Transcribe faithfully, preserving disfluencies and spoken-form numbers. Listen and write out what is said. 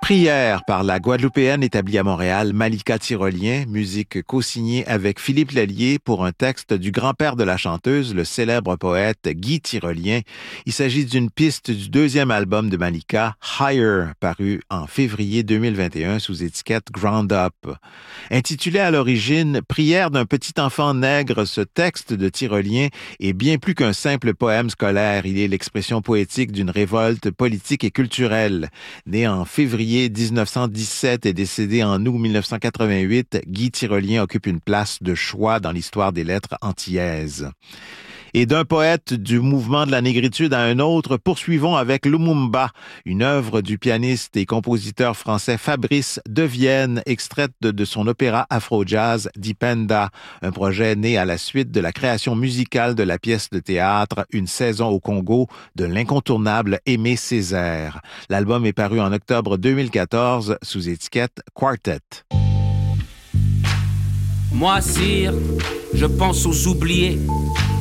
Prière par la Guadeloupéenne établie à Montréal, Malika Tyrolien, musique co-signée avec Philippe Lallier pour un texte du grand-père de la chanteuse, le célèbre poète Guy Tyrolien. Il s'agit d'une piste du deuxième album de Malika, Higher, paru en février deux mille vingt et un sous étiquette Ground Up. Intitulé à l'origine Prière d'un petit enfant nègre, ce texte de Tyrolien est bien plus qu'un simple poème scolaire. Il est l'expression poétique d'une révolte politique et culturelle. Né en février dix-neuf cent dix-sept et décédé en août mille neuf cent quatre-vingt-huit, Guy Tyrolien occupe une place de choix dans l'histoire des lettres antillaises. Et d'un poète du mouvement de la négritude à un autre, poursuivons avec Lumumba, une œuvre du pianiste et compositeur français Fabrice Devienne, extraite de, de son opéra afro-jazz Dipenda, un projet né à la suite de la création musicale de la pièce de théâtre Une saison au Congo de l'incontournable Aimé Césaire. L'album est paru en octobre deux mille quatorze sous étiquette Quartet. Moi, sire, je pense aux oubliés,